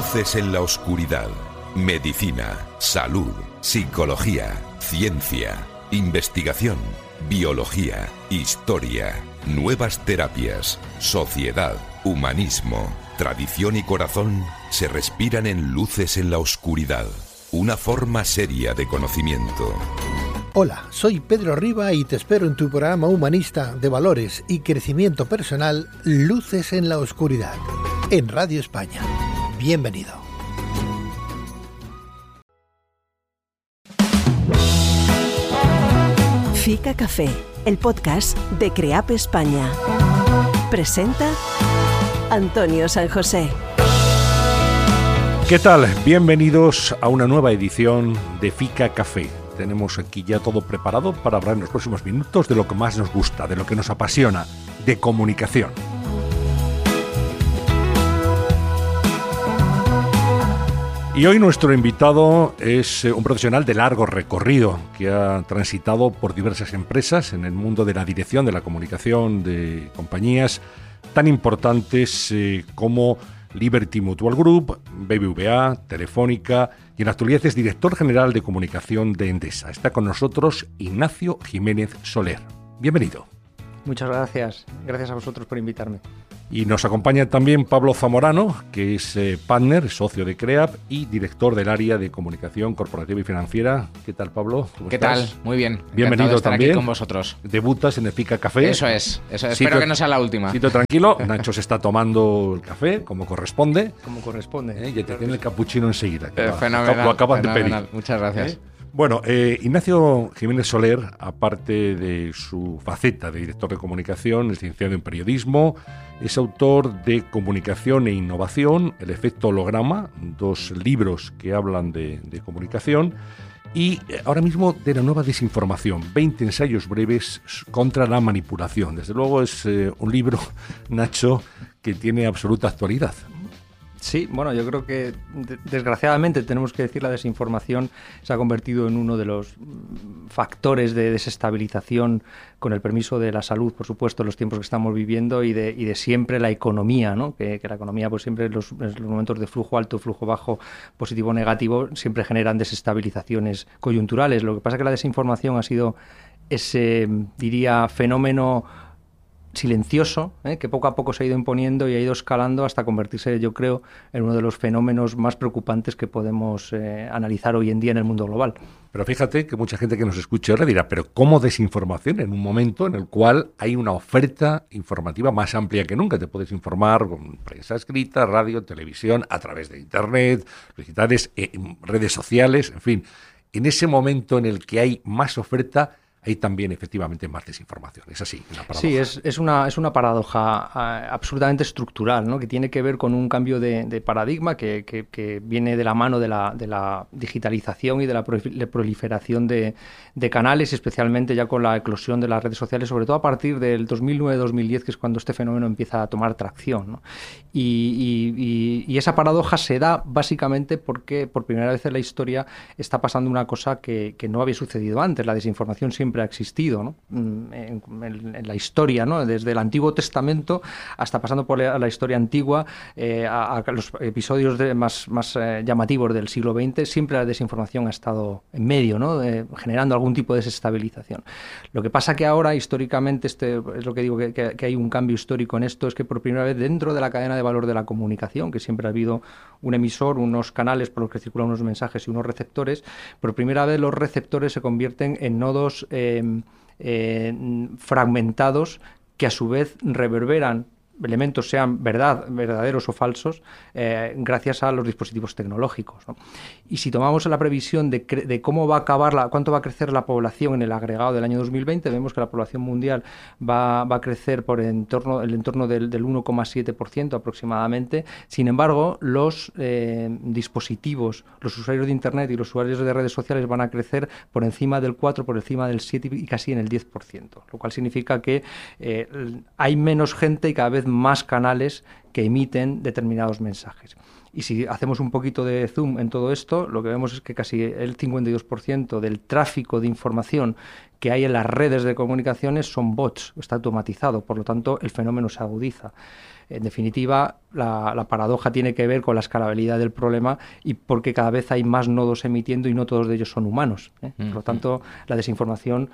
Luces en la oscuridad. Medicina, salud, psicología, ciencia, investigación, biología, historia, nuevas terapias, sociedad, humanismo, tradición y corazón se respiran en Luces en la oscuridad. Una forma seria de conocimiento. Hola, soy Pedro Riba y te espero en tu programa humanista de valores y crecimiento personal, Luces en la oscuridad, en Radio España. Bienvenido. FICA Café, el podcast de CREAP España. Presenta Antonio San José. ¿Qué tal? Bienvenidos a una nueva edición de FICA Café. Tenemos aquí ya todo preparado para hablar en los próximos minutos de lo que más nos gusta, de lo que nos apasiona, de comunicación. Y hoy nuestro invitado es un profesional de largo recorrido que ha transitado por diversas empresas en el mundo de la dirección de la comunicación de compañías tan importantes como Liberty Mutual Group, BBVA, Telefónica y en la actualidad es director general de comunicación de Endesa. Está con nosotros Ignacio Jiménez Soler. Bienvenido. Muchas gracias. Gracias a vosotros por invitarme. Y nos acompaña también Pablo Zamorano, que es partner, socio de CREAP y director del área de comunicación corporativa y financiera. ¿Qué tal, Pablo? ¿Qué tal? Muy bien. Bienvenido de estar también. Aquí con vosotros. Debutas en el FICA Café. Eso es. Espero que no sea la última. Sitio tranquilo. Nacho se está tomando el café, como corresponde. Como corresponde. Ya te tiene el capuchino enseguida. Fenomenal. Lo acabas de pedir. Muchas gracias. Bueno, Ignacio Jiménez Soler, aparte de su faceta de director de comunicación, es licenciado en periodismo, es autor de Comunicación e Innovación, El efecto holograma, 2 libros que hablan de comunicación, y ahora mismo de la nueva desinformación, 20 ensayos breves contra la manipulación. Desde luego es un libro, Nacho, que tiene absoluta actualidad. Sí, bueno, yo creo que desgraciadamente tenemos que decir la desinformación se ha convertido en uno de los factores de desestabilización, con el permiso de la salud, por supuesto, en los tiempos que estamos viviendo y de siempre la economía, ¿no? Que la economía, pues siempre en los momentos de flujo alto, flujo bajo, positivo o negativo, siempre generan desestabilizaciones coyunturales. Lo que pasa es que la desinformación ha sido ese, diría, fenómeno silencioso, que poco a poco se ha ido imponiendo y ha ido escalando hasta convertirse, yo creo, en uno de los fenómenos más preocupantes que podemos analizar hoy en día en el mundo global. Pero fíjate que mucha gente que nos escuche ahora dirá, pero ¿cómo desinformación? En un momento en el cual hay una oferta informativa más amplia que nunca. Te puedes informar con prensa escrita, radio, televisión, a través de Internet, digitales, redes sociales, en fin. En ese momento en el que hay más oferta, hay también efectivamente más desinformación. Es así, una paradoja. Sí, es una paradoja absolutamente estructural, ¿no? Que tiene que ver con un cambio de paradigma que viene de la mano de la digitalización y de la proliferación de canales, especialmente ya con la eclosión de las redes sociales, sobre todo a partir del 2009-2010, que es cuando este fenómeno empieza a tomar tracción, ¿no? Y esa paradoja se da básicamente porque por primera vez en la historia está pasando una cosa que no había sucedido antes. La desinformación siempre ha existido, ¿no? en la historia, ¿no? Desde el Antiguo Testamento hasta pasando por la historia antigua, a los episodios más llamativos del siglo XX, siempre la desinformación ha estado en medio, ¿no? Generando algún tipo de desestabilización. Lo que pasa que ahora, históricamente, es lo que digo, que hay un cambio histórico en esto, es que por primera vez dentro de la cadena de valor de la comunicación, que siempre ha habido un emisor, unos canales por los que circulan unos mensajes y unos receptores, por primera vez los receptores se convierten en nodos fragmentados que a su vez reverberan elementos, sean verdaderos o falsos, gracias a los dispositivos tecnológicos, ¿no? Y si tomamos la previsión de cómo va a acabar, cuánto va a crecer la población en el agregado del año 2020, vemos que la población mundial va a crecer por el entorno del 1,7% aproximadamente. Sin embargo, los dispositivos, los usuarios de Internet y los usuarios de redes sociales van a crecer por encima del 4%, por encima del 7% y casi en el 10%, lo cual significa que hay menos gente y cada vez vez más canales que emiten determinados mensajes. Y si hacemos un poquito de zoom en todo esto, lo que vemos es que casi el 52% del tráfico de información que hay en las redes de comunicaciones son bots, está automatizado, por lo tanto el fenómeno se agudiza. En definitiva, la paradoja tiene que ver con la escalabilidad del problema y porque cada vez hay más nodos emitiendo y no todos de ellos son humanos, ¿eh? Por lo tanto, la desinformación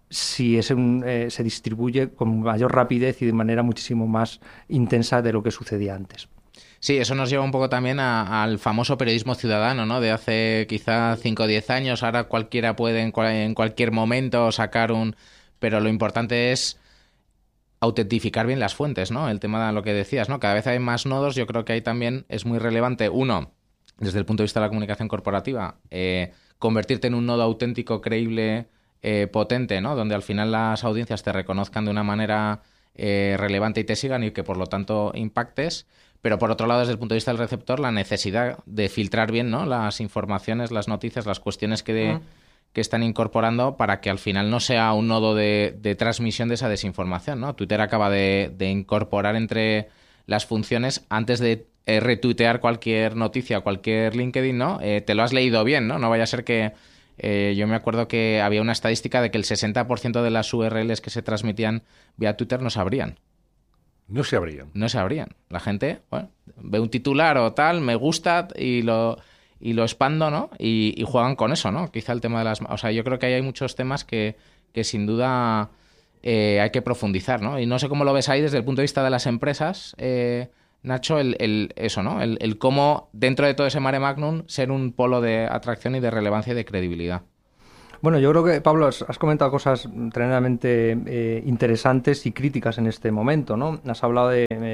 se distribuye con mayor rapidez y de manera muchísimo más intensa de lo que sucedía antes. Sí, eso nos lleva un poco también al famoso periodismo ciudadano, ¿no? De hace quizá 5 o 10 años. Ahora cualquiera puede en cualquier momento sacar Pero lo importante es autentificar bien las fuentes, ¿no? El tema de lo que decías, ¿no? Cada vez hay más nodos. Yo creo que ahí también es muy relevante, uno, desde el punto de vista de la comunicación corporativa, convertirte en un nodo auténtico, creíble, potente, ¿no? Donde al final las audiencias te reconozcan de una manera relevante y te sigan y que por lo tanto impactes. Pero por otro lado, desde el punto de vista del receptor, la necesidad de filtrar bien, ¿no? Las informaciones, las noticias, las cuestiones que están incorporando para que al final no sea un nodo de transmisión de esa desinformación, ¿no? Twitter acaba de incorporar entre las funciones, antes de retuitear cualquier noticia o cualquier LinkedIn, ¿no? Te lo has leído bien, ¿no? No vaya a ser que... yo me acuerdo que había una estadística de que el 60% de las URLs que se transmitían vía Twitter no se abrían. No se abrían. No se abrían. La gente, bueno, ve un titular o tal, me gusta y lo expando, ¿no? Y juegan con eso, ¿no? Quizá el tema de las... O sea, yo creo que ahí hay muchos temas que sin duda hay que profundizar, ¿no? Y no sé cómo lo ves ahí desde el punto de vista de las empresas, Nacho, eso, ¿no? El cómo, dentro de todo ese mare magnum, ser un polo de atracción y de relevancia y de credibilidad. Bueno, yo creo que, Pablo, has comentado cosas tremendamente interesantes y críticas en este momento, ¿no? Has hablado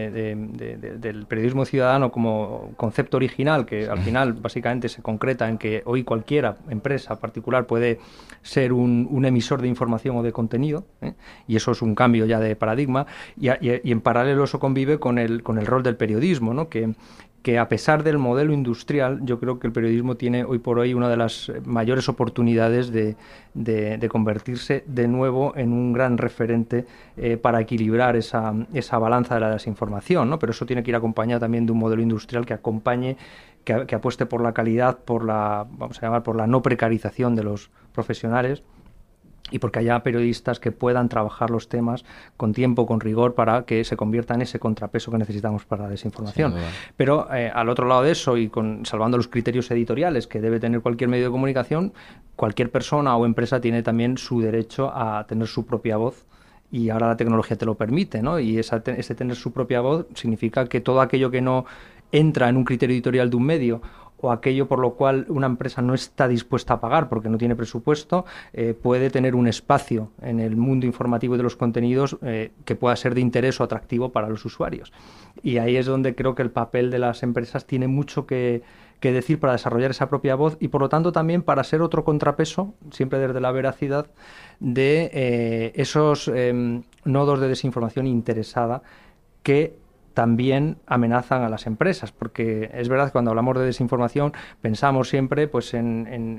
del periodismo ciudadano como concepto original, que al final básicamente se concreta en que hoy cualquiera empresa particular puede ser un emisor de información o de contenido, ¿eh? Y eso es un cambio ya de paradigma, y en paralelo eso convive con el rol del periodismo, ¿no? Que a pesar del modelo industrial, yo creo que el periodismo tiene hoy por hoy una de las mayores oportunidades de convertirse de nuevo en un gran referente para equilibrar esa balanza de la desinformación, ¿no? Pero eso tiene que ir acompañado también de un modelo industrial que acompañe, que apueste por la calidad, por la no precarización de los profesionales, y porque haya periodistas que puedan trabajar los temas con tiempo, con rigor, para que se convierta en ese contrapeso que necesitamos para la desinformación. Pero al otro lado de eso, y salvando los criterios editoriales que debe tener cualquier medio de comunicación, cualquier persona o empresa tiene también su derecho a tener su propia voz, y ahora la tecnología te lo permite, ¿no? Y ese tener su propia voz significa que todo aquello que no entra en un criterio editorial de un medio, o aquello por lo cual una empresa no está dispuesta a pagar porque no tiene presupuesto, puede tener un espacio en el mundo informativo de los contenidos que pueda ser de interés o atractivo para los usuarios. Y ahí es donde creo que el papel de las empresas tiene mucho que decir para desarrollar esa propia voz y, por lo tanto, también para ser otro contrapeso, siempre desde la veracidad, de esos nodos de desinformación interesada que también amenazan a las empresas, porque es verdad que cuando hablamos de desinformación pensamos siempre pues en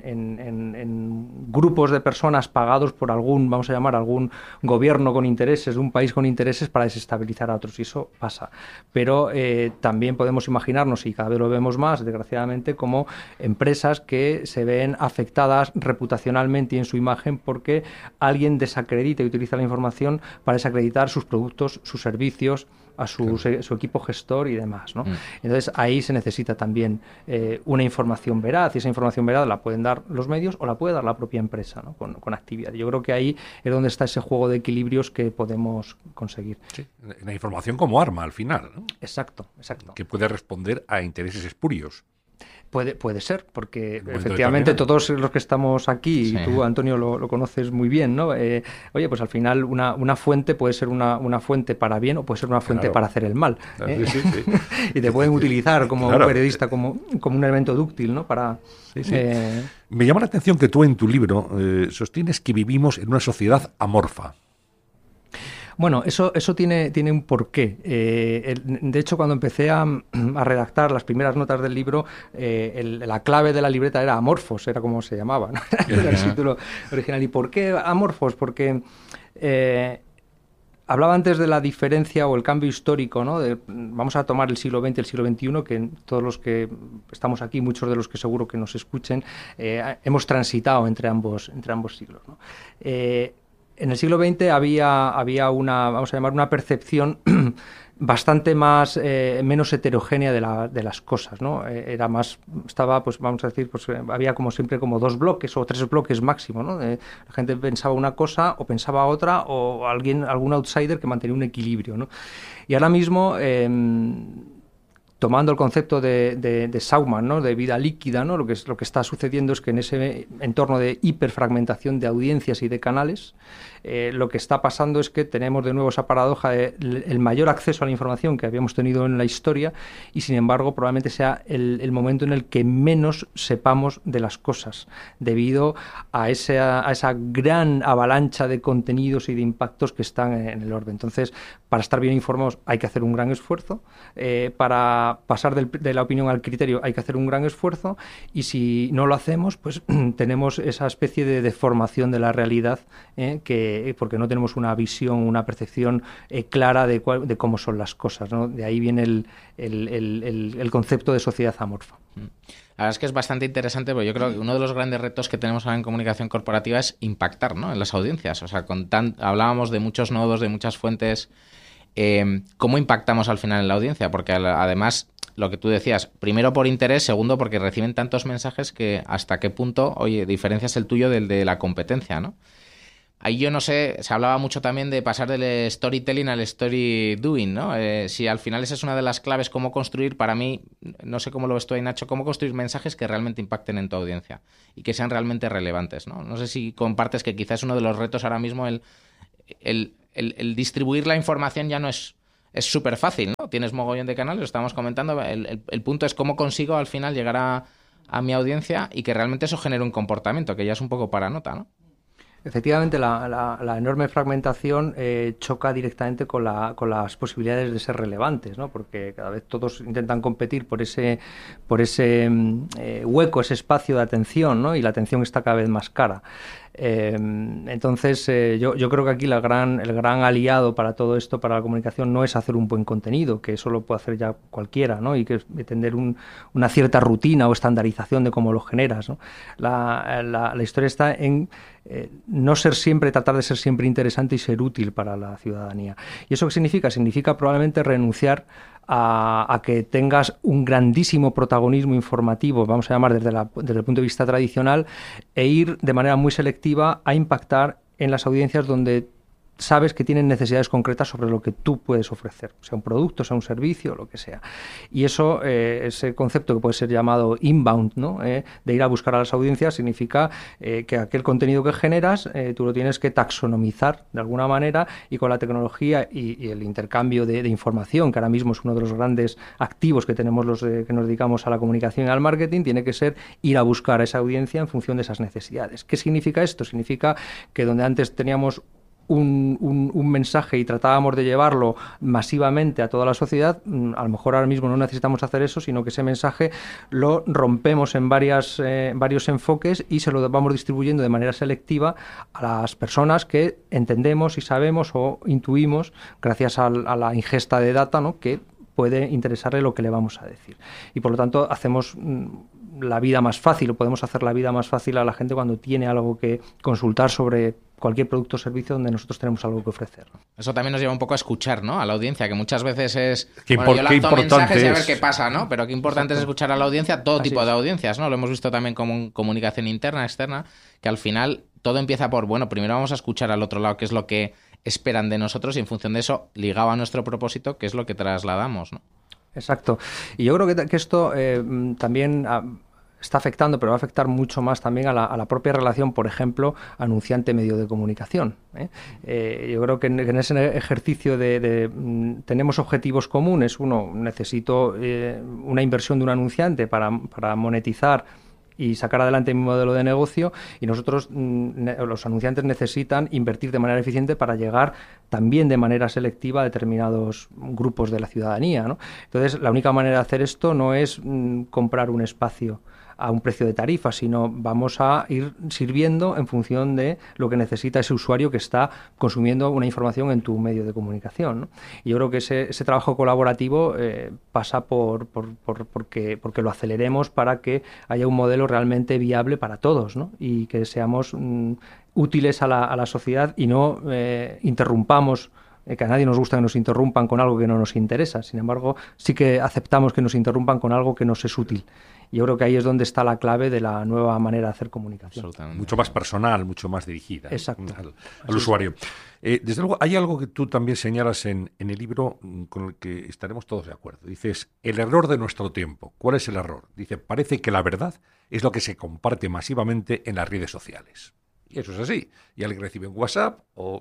grupos de personas pagados por algún gobierno con intereses, de un país con intereses, para desestabilizar a otros, y eso pasa. Pero también podemos imaginarnos, y cada vez lo vemos más, desgraciadamente, como empresas que se ven afectadas reputacionalmente y en su imagen porque alguien desacredita y utiliza la información para desacreditar sus productos, sus servicios, a su equipo gestor y demás, ¿no? Entonces ahí se necesita también una información veraz, y esa información veraz la pueden dar los medios o la puede dar la propia empresa, ¿no? con actividad. Yo creo que ahí es donde está ese juego de equilibrios que podemos conseguir. Sí, la información como arma al final, ¿no? Exacto. Que puede responder a intereses espurios. Puede ser, porque efectivamente todos los que estamos aquí, sí, y tú, Antonio, lo conoces muy bien, ¿no? Oye, pues al final una fuente puede ser una fuente para bien o puede ser una fuente para hacer el mal. Sí. Y te pueden utilizar como un periodista, como un elemento dúctil, ¿no? Me llama la atención que tú en tu libro sostienes que vivimos en una sociedad amorfa. Bueno, eso tiene un porqué. De hecho, cuando empecé a redactar las primeras notas del libro, la clave de la libreta era Amorfos, era como se llamaba, ¿no? Era el título original. ¿Y por qué Amorfos? Porque Hablaba antes de la diferencia o el cambio histórico, ¿no? Vamos a tomar el siglo XX y el siglo XXI, que todos los que estamos aquí, muchos de los que seguro que nos escuchen, hemos transitado entre ambos siglos, ¿no? En el siglo XX había una, vamos a llamar, una percepción bastante menos heterogénea de las cosas, ¿no? Era más, estaba, pues vamos a decir, pues había como siempre como 2 bloques o 3 bloques máximo, ¿no? La gente pensaba una cosa o pensaba otra, o algún outsider que mantenía un equilibrio, ¿no? Y ahora mismo, tomando el concepto de Saumann, ¿no? De vida líquida, ¿no? Lo que está sucediendo es que en ese entorno de hiperfragmentación de audiencias y de canales, lo que está pasando es que tenemos de nuevo esa paradoja de el mayor acceso a la información que habíamos tenido en la historia, y sin embargo probablemente sea el momento en el que menos sepamos de las cosas, debido a esa gran avalancha de contenidos y de impactos que están en el orbe. Entonces, para estar bien informados hay que hacer un gran esfuerzo, para pasar de la opinión al criterio hay que hacer un gran esfuerzo, y si no lo hacemos, pues tenemos esa especie de deformación de la realidad, porque no tenemos una visión, una percepción clara de cómo son las cosas, ¿no? De ahí viene el concepto de sociedad amorfa. La verdad es que es bastante interesante, porque yo creo que uno de los grandes retos que tenemos ahora en comunicación corporativa es impactar, ¿no? En las audiencias. O sea, hablábamos de muchos nodos, de muchas fuentes. ¿Cómo impactamos al final en la audiencia? Porque además, lo que tú decías, primero por interés, segundo porque reciben tantos mensajes que hasta qué punto, oye, diferencias el tuyo del de la competencia, ¿no? Ahí yo no sé, se hablaba mucho también de pasar del storytelling al story doing, ¿no? Si al final esa es una de las claves, cómo construir, para mí, no sé cómo lo ves tú ahí, Nacho, cómo construir mensajes que realmente impacten en tu audiencia y que sean realmente relevantes, ¿no? No sé si compartes que quizás uno de los retos ahora mismo el distribuir la información ya no es súper fácil, ¿no? Tienes mogollón de canales, lo estábamos comentando, el punto es cómo consigo al final llegar a mi audiencia y que realmente eso genere un comportamiento, que ya es un poco para nota, ¿no? Efectivamente, la enorme fragmentación choca directamente con las posibilidades de ser relevantes, ¿no? Porque cada vez todos intentan competir por ese hueco, ese espacio de atención, ¿no? Y la atención está cada vez más cara. Entonces, yo creo que aquí el gran aliado para todo esto, para la comunicación, no es hacer un buen contenido, que eso lo puede hacer ya cualquiera, ¿no? Y que tener una cierta rutina o estandarización de cómo lo generas, ¿no? La historia está en tratar de ser siempre interesante y ser útil para la ciudadanía. ¿Y eso qué significa? Significa probablemente renunciar a que tengas un grandísimo protagonismo informativo, vamos a llamar desde el punto de vista tradicional, e ir de manera muy selectiva a impactar en las audiencias donde sabes que tienen necesidades concretas sobre lo que tú puedes ofrecer, sea un producto, sea un servicio, lo que sea. Y eso, ese concepto que puede ser llamado inbound, ¿no? De ir a buscar a las audiencias, significa que aquel contenido que generas, tú lo tienes que taxonomizar de alguna manera, y con la tecnología y el intercambio de información, que ahora mismo es uno de los grandes activos que tenemos los que nos dedicamos a la comunicación y al marketing, tiene que ser ir a buscar a esa audiencia en función de esas necesidades. ¿Qué significa esto? Significa que donde antes teníamos un mensaje y tratábamos de llevarlo masivamente a toda la sociedad, a lo mejor ahora mismo no necesitamos hacer eso, sino que ese mensaje lo rompemos en varios enfoques y se lo vamos distribuyendo de manera selectiva a las personas que entendemos y sabemos o intuimos, gracias a la ingesta de data, ¿no?, que puede interesarle lo que le vamos a decir. Y por lo tanto hacemos la vida más fácil, o podemos hacer la vida más fácil a la gente cuando tiene algo que consultar sobre cualquier producto o servicio donde nosotros tenemos algo que ofrecer. Eso también nos lleva un poco a escuchar, ¿no?, a la audiencia, que muchas veces es... Yo lanzo mensajes y a ver qué pasa, ¿no? Pero qué importante es escuchar a la audiencia, todo tipo de audiencias, ¿no? Lo hemos visto también como comunicación interna, externa, que al final todo empieza por, bueno, primero vamos a escuchar al otro lado qué es lo que esperan de nosotros y en función de eso, ligado a nuestro propósito, qué es lo que trasladamos, ¿no? Exacto. Y yo creo que esto también está afectando, pero va a afectar mucho más también a la propia relación, por ejemplo, anunciante-medio de comunicación. Yo creo que en ese ejercicio tenemos objetivos comunes. Uno, necesito una inversión de un anunciante para monetizar y sacar adelante mi modelo de negocio, y nosotros, los anunciantes, necesitan invertir de manera eficiente para llegar también de manera selectiva a determinados grupos de la ciudadanía, ¿no? Entonces, la única manera de hacer esto no es comprar un espacio a un precio de tarifa, sino vamos a ir sirviendo en función de lo que necesita ese usuario que está consumiendo una información en tu medio de comunicación, ¿no? Y yo creo que ese trabajo colaborativo pasa porque lo aceleremos para que haya un modelo realmente viable para todos, ¿no? Y que seamos útiles a la sociedad y no interrumpamos, que a nadie nos gusta que nos interrumpan con algo que no nos interesa. Sin embargo, sí que aceptamos que nos interrumpan con algo que nos es útil. Y yo creo que ahí es donde está la clave de la nueva manera de hacer comunicación. Mucho más personal, mucho más dirigida. Exacto. Al usuario. Desde luego, hay algo que tú también señalas en el libro con el que estaremos todos de acuerdo. Dices, el error de nuestro tiempo. ¿Cuál es el error? Dice, parece que la verdad es lo que se comparte masivamente en las redes sociales. Y eso es así. Y alguien recibe un WhatsApp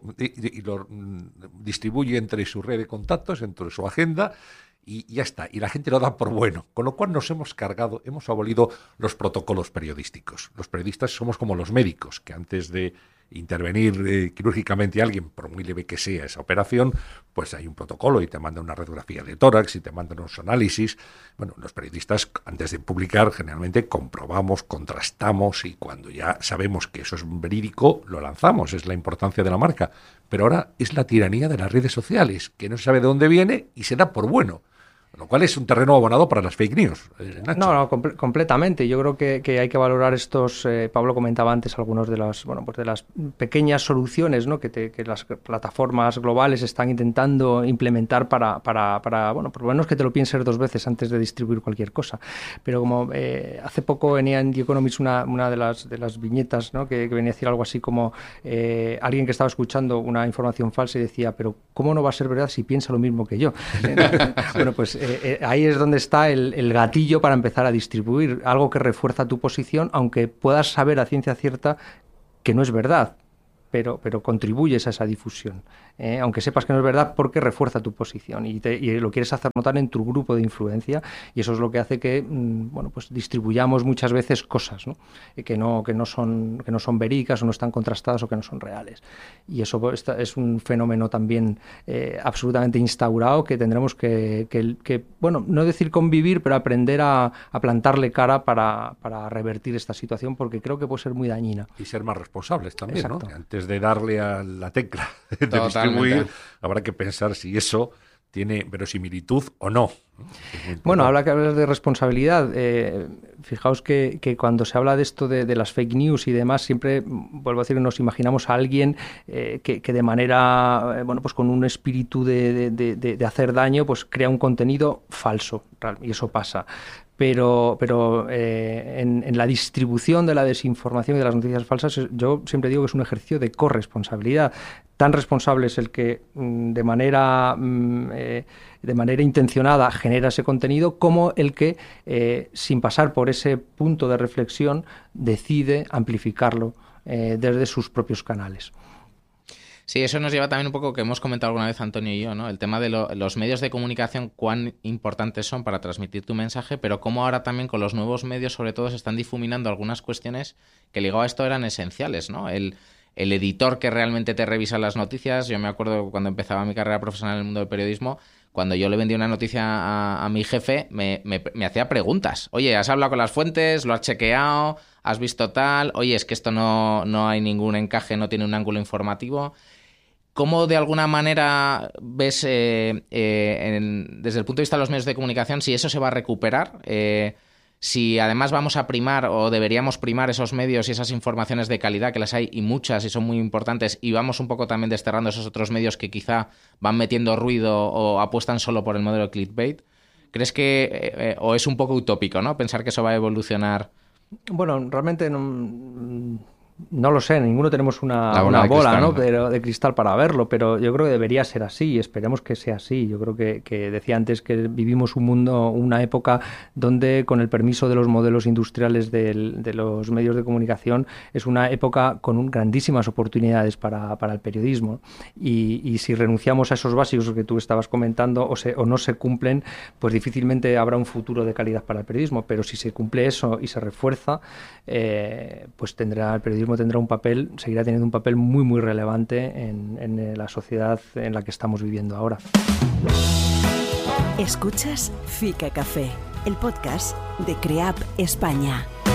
y lo distribuye entre su red de contactos, entre su agenda, y ya está. Y la gente lo da por bueno. Con lo cual nos hemos abolido los protocolos periodísticos. Los periodistas somos como los médicos, que antes de intervenir quirúrgicamente a alguien, por muy leve que sea esa operación, pues hay un protocolo y te mandan una radiografía de tórax y te mandan unos análisis. Bueno, los periodistas, antes de publicar, generalmente comprobamos, contrastamos, y cuando ya sabemos que eso es verídico, lo lanzamos. Es la importancia de la marca. Pero ahora es la tiranía de las redes sociales, que no se sabe de dónde viene y se da por bueno. Lo cual es un terreno abonado para las fake news, Nacho. No, completamente. Yo creo que hay que valorar estos. Pablo comentaba antes algunos de las, de las pequeñas soluciones, ¿no? que las plataformas globales están intentando implementar para por lo menos que te lo pienses dos veces antes de distribuir cualquier cosa. Pero como hace poco venía en The Economist una de las viñetas, ¿no? que venía a decir algo así como alguien que estaba escuchando una información falsa y decía, pero ¿cómo no va a ser verdad si piensa lo mismo que yo? Bueno, pues ahí es donde está el gatillo para empezar a distribuir algo que refuerza tu posición, aunque puedas saber a ciencia cierta que no es verdad, pero contribuyes a esa difusión, aunque sepas que no es verdad, porque refuerza tu posición y lo quieres hacer notar en tu grupo de influencia, y eso es lo que hace que pues distribuyamos muchas veces cosas, ¿no? que no son verídicas o no están contrastadas o que no son reales, y eso es un fenómeno también absolutamente instaurado que tendremos que no decir convivir, pero aprender a plantarle cara para revertir esta situación, porque creo que puede ser muy dañina. Y ser más responsables también. Exacto. ¿No? Antes de darle a la tecla de distribuir, habrá que pensar si eso tiene verosimilitud o no. Bueno, habla que hablar de responsabilidad. Fijaos que cuando se habla de esto de las fake news y demás, siempre, vuelvo a decir, nos imaginamos a alguien que de manera, pues con un espíritu de hacer daño, pues crea un contenido falso, y eso pasa. Pero en la distribución de la desinformación y de las noticias falsas, yo siempre digo que es un ejercicio de corresponsabilidad. Tan responsable es el que de manera intencionada genera ese contenido, como el que, sin pasar por ese punto de reflexión, decide amplificarlo desde sus propios canales. Sí, eso nos lleva también un poco, que hemos comentado alguna vez Antonio y yo, ¿no? El tema de los medios de comunicación, cuán importantes son para transmitir tu mensaje, pero cómo ahora también con los nuevos medios, sobre todo, se están difuminando algunas cuestiones que ligado a esto eran esenciales, ¿no? El editor que realmente te revisa las noticias. Yo me acuerdo cuando empezaba mi carrera profesional en el mundo del periodismo, cuando yo le vendía una noticia a mi jefe, me hacía preguntas. Oye, ¿has hablado con las fuentes? ¿Lo has chequeado? ¿Has visto tal? Oye, es que esto no hay ningún encaje, no tiene un ángulo informativo. ¿Cómo de alguna manera ves desde el punto de vista de los medios de comunicación si eso se va a recuperar? Si además vamos a primar o deberíamos primar esos medios y esas informaciones de calidad, que las hay y muchas y son muy importantes, y vamos un poco también desterrando esos otros medios que quizá van metiendo ruido o apuestan solo por el modelo clickbait. ¿Crees que o es un poco utópico, ¿no?, pensar que eso va a evolucionar? Bueno, realmente no lo sé, ninguno tenemos una bola cristal, ¿no?, pero de cristal para verlo, pero yo creo que debería ser así y esperemos que sea así. Yo creo que decía antes que vivimos una época donde, con el permiso de los modelos industriales de los medios de comunicación, es una época con grandísimas oportunidades para el periodismo, y si renunciamos a esos básicos que tú estabas comentando o no se cumplen, pues difícilmente habrá un futuro de calidad para el periodismo. Pero si se cumple eso y se refuerza, pues el periodismo seguirá teniendo un papel muy, muy relevante en la sociedad en la que estamos viviendo ahora. Escuchas Fica Café, el podcast de CREAP España.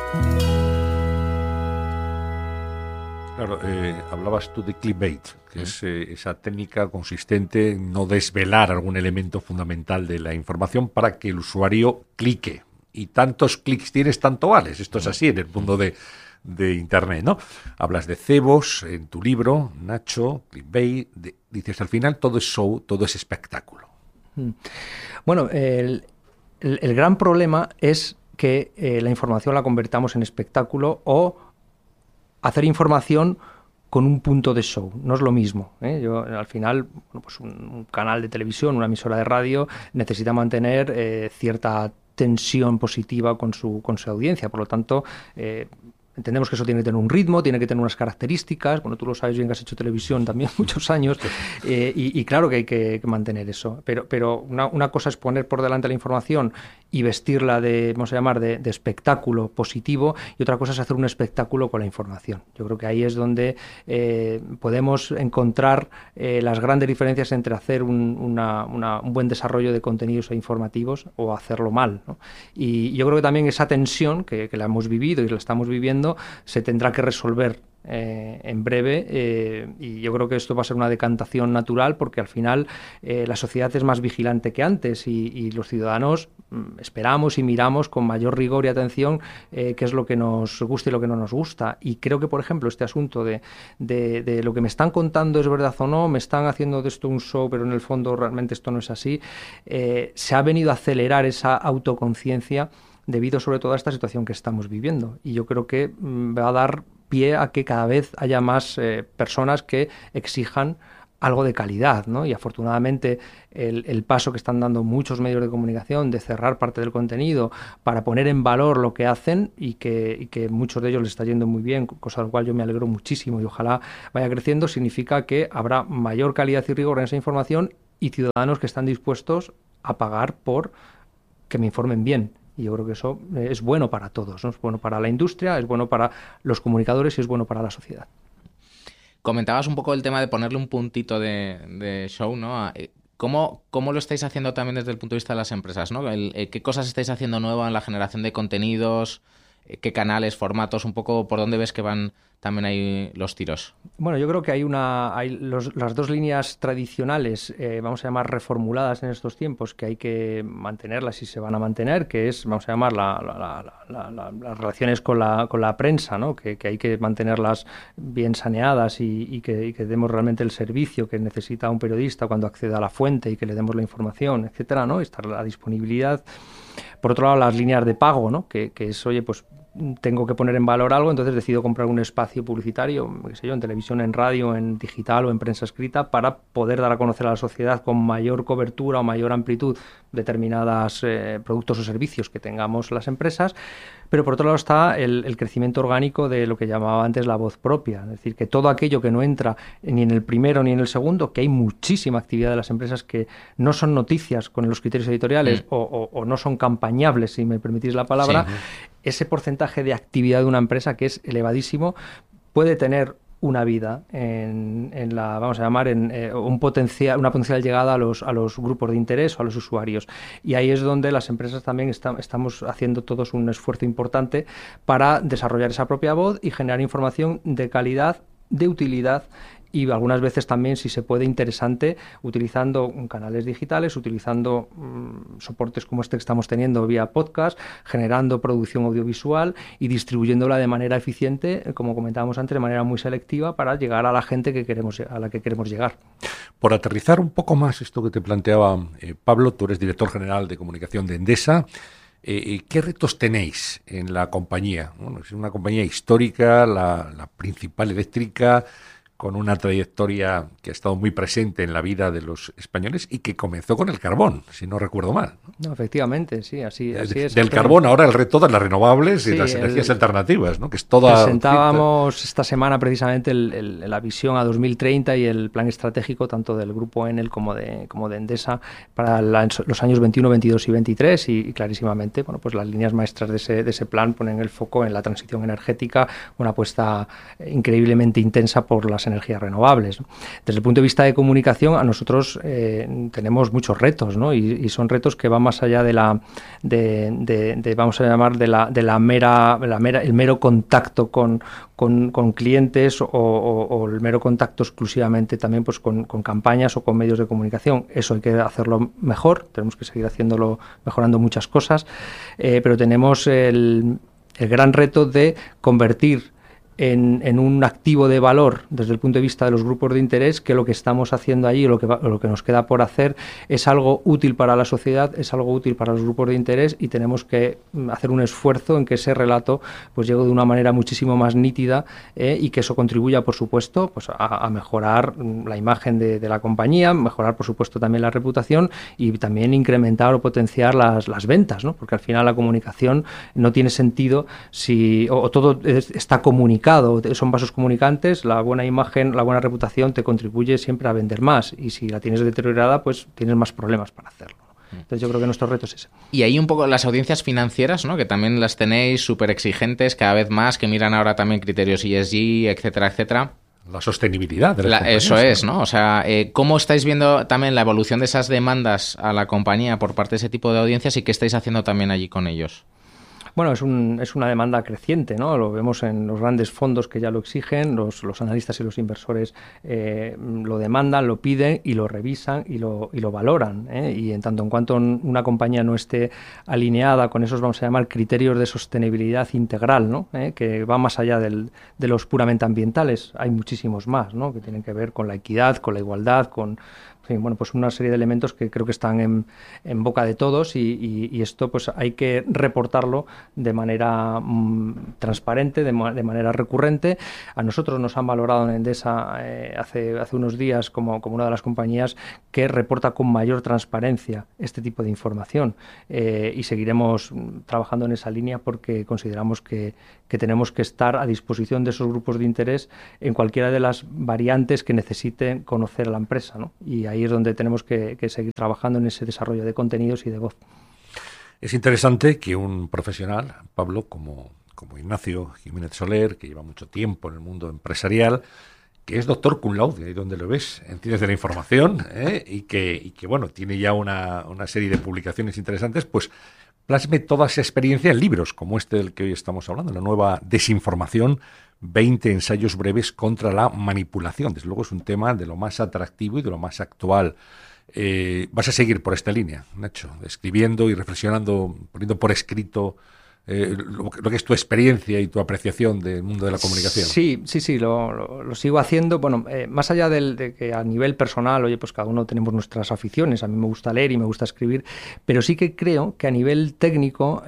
Claro, hablabas tú de clickbait, que es esa técnica consistente en no desvelar algún elemento fundamental de la información para que el usuario clique. Y tantos clics tienes, tanto vales. Esto es así en el mundo de Internet, ¿no? Hablas de cebos en tu libro, Nacho, clickbait, dices al final todo es show, todo es espectáculo. Bueno, el gran problema es que la información la convertamos en espectáculo o hacer información con un punto de show. No es lo mismo, ¿eh? Yo, al final, bueno, pues un canal de televisión, una emisora de radio, necesita mantener cierta tensión positiva con su audiencia. Por lo tanto, entendemos que eso tiene que tener un ritmo, tiene que tener unas características. Bueno, tú lo sabes bien que has hecho televisión también muchos años, y claro que hay que mantener eso. Pero una cosa es poner por delante la información y vestirla vamos a llamar, de espectáculo positivo, y otra cosa es hacer un espectáculo con la información. Yo creo que ahí es donde podemos encontrar las grandes diferencias entre hacer un buen desarrollo de contenidos informativos o hacerlo mal, ¿no? Y yo creo que también esa tensión que la hemos vivido y la estamos viviendo se tendrá que resolver en breve, y yo creo que esto va a ser una decantación natural, porque al final la sociedad es más vigilante que antes, y los ciudadanos esperamos y miramos con mayor rigor y atención qué es lo que nos gusta y lo que no nos gusta. Y creo que, por ejemplo, este asunto de lo que me están contando es verdad o no, me están haciendo de esto un show, pero en el fondo realmente esto no es así, se ha venido a acelerar esa autoconciencia debido sobre todo a esta situación que estamos viviendo. Y yo creo que va a dar pie a que cada vez haya más personas que exijan algo de calidad, ¿no? Y afortunadamente el paso que están dando muchos medios de comunicación de cerrar parte del contenido para poner en valor lo que hacen, y que muchos de ellos les está yendo muy bien, cosa del cual yo me alegro muchísimo y ojalá vaya creciendo, significa que habrá mayor calidad y rigor en esa información, y ciudadanos que están dispuestos a pagar por que me informen bien. Y yo creo que eso es bueno para todos, ¿no? Es bueno para la industria, es bueno para los comunicadores y es bueno para la sociedad. Comentabas un poco el tema de ponerle un puntito de show, ¿no? ¿Cómo lo estáis haciendo también desde el punto de vista de las empresas, ¿no? ¿Qué cosas estáis haciendo nuevas en la generación de contenidos? ¿Qué canales, formatos? Un poco por dónde ves que van también ahí los tiros. Bueno, yo creo que hay las dos líneas tradicionales, vamos a llamar reformuladas en estos tiempos, que hay que mantenerlas y se van a mantener, que es, vamos a llamar, las relaciones con la prensa, ¿no? Que hay que mantenerlas bien saneadas y que demos realmente el servicio que necesita un periodista cuando accede a la fuente, y que le demos la información, etcétera, ¿no? Estar a la disponibilidad. Por otro lado, las líneas de pago, ¿no? Que es, oye, pues tengo que poner en valor algo, entonces decido comprar un espacio publicitario, qué sé yo, en televisión, en radio, en digital o en prensa escrita, para poder dar a conocer a la sociedad con mayor cobertura o mayor amplitud determinados productos o servicios que tengamos las empresas. Pero por otro lado está el crecimiento orgánico de lo que llamaba antes la voz propia, es decir, que todo aquello que no entra ni en el primero ni en el segundo, que hay muchísima actividad de las empresas que no son noticias con los criterios editoriales o no son campañables, si me permitís la palabra, sí. Ese porcentaje de actividad de una empresa, que es elevadísimo, puede tener una vida en la, vamos a llamar, una potencial llegada a los grupos de interés o a los usuarios. Y ahí es donde las empresas también estamos haciendo todos un esfuerzo importante para desarrollar esa propia voz y generar información de calidad, de utilidad, y algunas veces también, si se puede, interesante, utilizando canales digitales, utilizando soportes como este que estamos teniendo vía podcast, generando producción audiovisual y distribuyéndola de manera eficiente, como comentábamos antes, de manera muy selectiva, para llegar a la gente a la que queremos llegar. Por aterrizar un poco más esto que te planteaba Pablo, tú eres director general de comunicación de Endesa. ¿Qué retos tenéis en la compañía? Bueno, es una compañía histórica, la principal eléctrica, con una trayectoria que ha estado muy presente en la vida de los españoles y que comenzó con el carbón, si no recuerdo mal. No, efectivamente, sí, así es. Del carbón ahora el reto de las renovables y las energías alternativas, ¿no? Que es toda. Presentábamos esta semana precisamente la visión a 2030 y el plan estratégico tanto del grupo Enel como de Endesa para los años 21, 22 y 23, y clarísimamente, bueno, pues las líneas maestras de ese plan ponen el foco en la transición energética, una apuesta increíblemente intensa por las las energías renovables, ¿no? Desde el punto de vista de comunicación, a nosotros tenemos muchos retos, ¿no? Y son retos que van más allá vamos a llamar, el mero contacto con clientes o el mero contacto exclusivamente también pues con campañas o con medios de comunicación. Eso hay que hacerlo mejor, tenemos que seguir haciéndolo, mejorando muchas cosas, pero tenemos el gran reto de convertir en un activo de valor desde el punto de vista de los grupos de interés, que lo que estamos haciendo allí, lo que nos queda por hacer, es algo útil para la sociedad, es algo útil para los grupos de interés, y tenemos que hacer un esfuerzo en que ese relato pues llegue de una manera muchísimo más nítida, y que eso contribuya, por supuesto, pues a mejorar la imagen de la compañía, mejorar, por supuesto, también la reputación, y también incrementar o potenciar las ventas, ¿no? Porque al final la comunicación no tiene sentido si todo está comunicado. Son vasos comunicantes, la buena imagen, la buena reputación te contribuye siempre a vender más, y si la tienes deteriorada, pues tienes más problemas para hacerlo. Entonces yo creo que nuestro reto es ese. Y ahí un poco las audiencias financieras, ¿no? Que también las tenéis súper exigentes cada vez más, que miran ahora también criterios ESG, etcétera, etcétera. La sostenibilidad de eso es, ¿no? O sea, ¿cómo estáis viendo también la evolución de esas demandas a la compañía por parte de ese tipo de audiencias, y qué estáis haciendo también allí con ellos? Bueno, es una demanda creciente, ¿no? Lo vemos en los grandes fondos que ya lo exigen, los analistas y los inversores lo demandan, lo piden y lo revisan y lo valoran, ¿eh? Y en tanto en cuanto una compañía no esté alineada con esos, vamos a llamar, criterios de sostenibilidad integral, ¿no? Que va más allá de los puramente ambientales, hay muchísimos más, ¿no? Que tienen que ver con la equidad, con la igualdad, con... Bueno, pues una serie de elementos que creo que están en boca de todos, y esto pues hay que reportarlo de manera transparente, de manera recurrente. A nosotros nos han valorado en Endesa hace unos días como una de las compañías que reporta con mayor transparencia este tipo de información, y seguiremos trabajando en esa línea, porque consideramos que tenemos que estar a disposición de esos grupos de interés en cualquiera de las variantes que necesiten conocer a la empresa, ¿no? Y ahí es donde tenemos que seguir trabajando en ese desarrollo de contenidos y de voz. Es interesante que un profesional, Pablo, como Ignacio Jiménez Soler, que lleva mucho tiempo en el mundo empresarial, que es doctor cum laude, ahí donde lo ves, en Ciencias de la Información, y que bueno, tiene ya una serie de publicaciones interesantes, pues plasme toda esa experiencia en libros como este del que hoy estamos hablando, la nueva Desinformación, 20 ensayos breves contra la manipulación. Desde luego es un tema de lo más atractivo y de lo más actual. ¿Vas a seguir por esta línea, Nacho? Escribiendo y reflexionando, poniendo por escrito lo que es tu experiencia y tu apreciación del mundo de la comunicación. Sí, lo sigo haciendo. Bueno, más allá de que a nivel personal, oye, pues cada uno tenemos nuestras aficiones. A mí me gusta leer y me gusta escribir, pero sí que creo que a nivel técnico,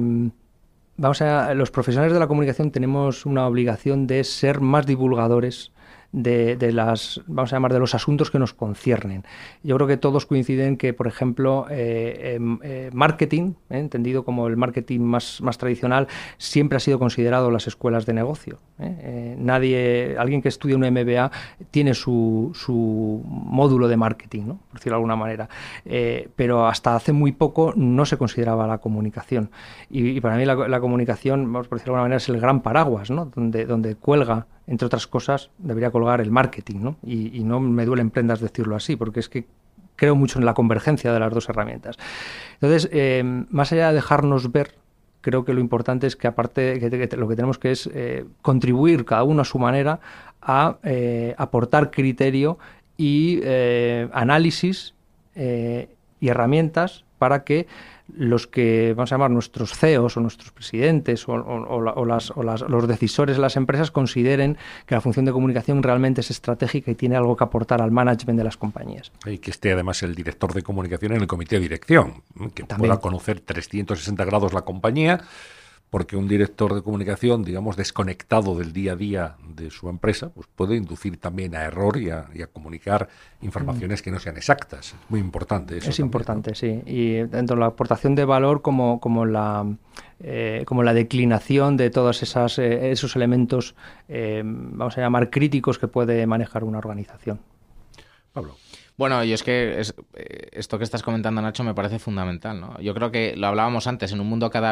los profesionales de la comunicación tenemos una obligación de ser más divulgadores de los asuntos que nos conciernen. Yo creo que todos coinciden que, por ejemplo, marketing, entendido como el marketing más tradicional, siempre ha sido considerado las escuelas de negocio. Alguien que estudia un MBA tiene su módulo de marketing, ¿no? Por decirlo de alguna manera, pero hasta hace muy poco no se consideraba la comunicación, y para mí la comunicación, por decirlo de alguna manera, es el gran paraguas, ¿no? Donde cuelga, entre otras cosas, debería colgar el marketing, ¿no? Y no me duelen prendas decirlo así, porque es que creo mucho en la convergencia de las dos herramientas. Entonces, más allá de dejarnos ver, creo que lo importante es que, aparte, que lo que tenemos que es contribuir cada uno a su manera a aportar criterio y análisis y herramientas para que los que, vamos a llamar, nuestros CEOs o nuestros presidentes los decisores de las empresas consideren que la función de comunicación realmente es estratégica y tiene algo que aportar al management de las compañías. Y que esté además el director de comunicación en el comité de dirección, que también pueda conocer 360 grados la compañía, porque un director de comunicación, digamos, desconectado del día a día de su empresa, pues puede inducir también a error y a comunicar informaciones que no sean exactas. Es muy importante eso. Es también, importante, ¿no? Sí. Y dentro de la aportación de valor como la declinación de todos esos elementos, vamos a llamar críticos, que puede manejar una organización. Pablo. Bueno, y es que esto que estás comentando, Nacho, me parece fundamental, ¿no? Yo creo que lo hablábamos antes, en un mundo cada vez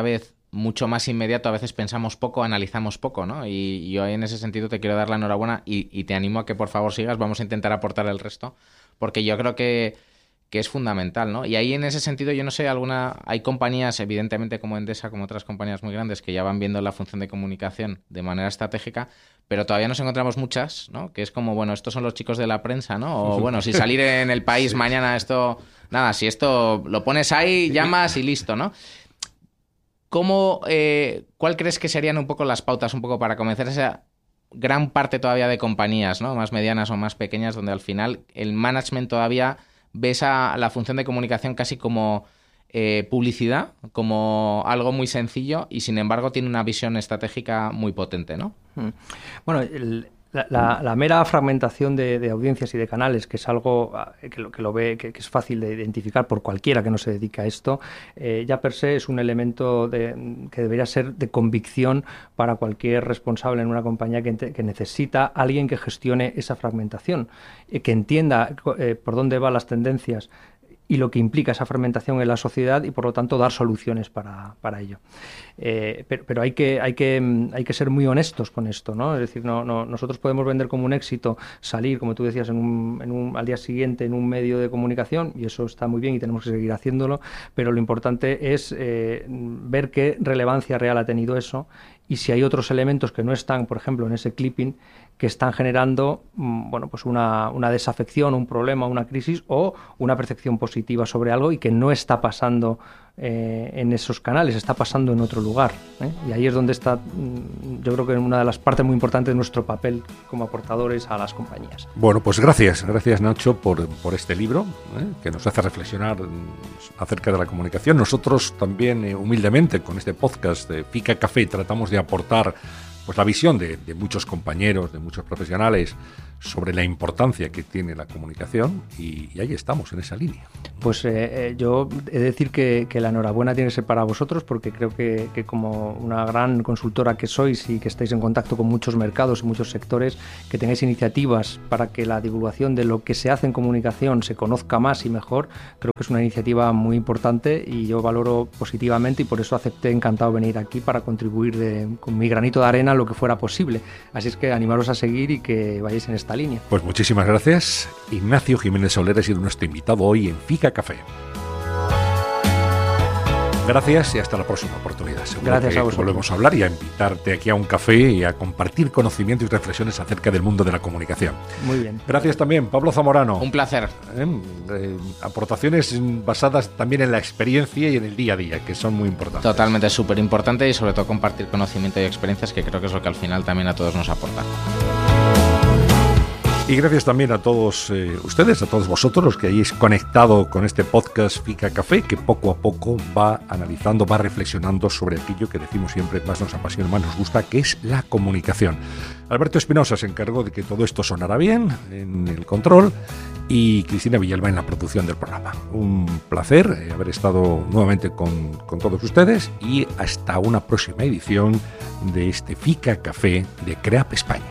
mucho más inmediato, a veces pensamos poco, analizamos poco, ¿no? Y yo en ese sentido te quiero dar la enhorabuena y te animo a que por favor sigas, vamos a intentar aportar el resto, porque yo creo que es fundamental, ¿no? Y ahí en ese sentido, yo no sé, hay compañías, evidentemente como Endesa, como otras compañías muy grandes, que ya van viendo la función de comunicación de manera estratégica, pero todavía nos encontramos muchas, ¿no? Que es como, bueno, estos son los chicos de la prensa, ¿no? O bueno, si salir en El País mañana esto, nada, si esto lo pones ahí, llamas y listo, ¿no? ¿Cuál crees que serían un poco las pautas un poco para convencer a esa gran parte todavía de compañías, ¿no? Más medianas o más pequeñas, donde al final el management todavía ves a la función de comunicación casi como publicidad, como algo muy sencillo y sin embargo tiene una visión estratégica muy potente, ¿no? Bueno, la mera fragmentación de audiencias y de canales, que es algo que es fácil de identificar por cualquiera que no se dedica a esto, ya per se es un elemento que debería ser de convicción para cualquier responsable en una compañía que necesita alguien que gestione esa fragmentación, que entienda por dónde van las tendencias y lo que implica esa fragmentación en la sociedad y, por lo tanto, dar soluciones para ello. Pero hay que ser muy honestos con esto, ¿no? Es decir, nosotros podemos vender como un éxito salir, como tú decías, al día siguiente en un medio de comunicación, y eso está muy bien y tenemos que seguir haciéndolo, pero lo importante es ver qué relevancia real ha tenido eso y si hay otros elementos que no están, por ejemplo, en ese clipping, que están generando pues una desafección, un problema, una crisis o una percepción positiva sobre algo y que no está pasando en esos canales, está pasando en otro lugar, ¿eh? Y ahí es donde está, yo creo que una de las partes muy importantes de nuestro papel como aportadores a las compañías. Bueno, pues gracias Nacho por este libro, que nos hace reflexionar acerca de la comunicación. Nosotros también humildemente con este podcast de Fica Café tratamos de aportar pues la visión de muchos compañeros, de muchos profesionales sobre la importancia que tiene la comunicación y ahí estamos, en esa línea. Pues yo he de decir que la enhorabuena tiene que ser para vosotros porque creo que como una gran consultora que sois y que estáis en contacto con muchos mercados y muchos sectores, que tengáis iniciativas para que la divulgación de lo que se hace en comunicación se conozca más y mejor, creo que es una iniciativa muy importante y yo valoro positivamente y por eso acepté encantado venir aquí para contribuir con mi granito de arena lo que fuera posible. Así es que animaros a seguir y que vayáis en esta línea. Pues muchísimas gracias. Ignacio Jiménez Soler ha sido nuestro invitado hoy en Fica Café. Gracias y hasta la próxima oportunidad. Seguro gracias que a vosotros. Volvemos a hablar y a invitarte aquí a un café y a compartir conocimiento y reflexiones acerca del mundo de la comunicación. Muy bien. Gracias también, Pablo Zamorano. Un placer. Aportaciones basadas también en la experiencia y en el día a día, que son muy importantes. Totalmente, súper importante y sobre todo compartir conocimiento y experiencias, que creo que es lo que al final también a todos nos aporta. Y gracias también a todos ustedes, a todos vosotros los que hayáis conectado con este podcast Fica Café, que poco a poco va analizando, va reflexionando sobre aquello que decimos siempre más nos apasiona, más nos gusta, que es la comunicación. Alberto Espinosa se encargó de que todo esto sonara bien en el control y Cristina Villalba en la producción del programa. Un placer haber estado nuevamente con todos ustedes y hasta una próxima edición de este Fica Café de CREAP España.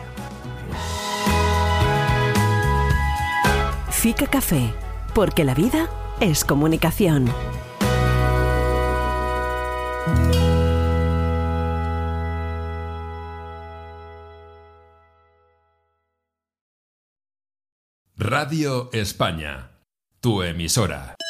Fica Café, porque la vida es comunicación. Radio España, tu emisora.